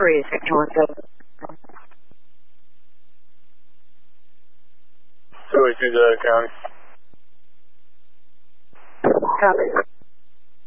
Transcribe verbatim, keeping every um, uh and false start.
three, signal seven. two eight two to county. Copy.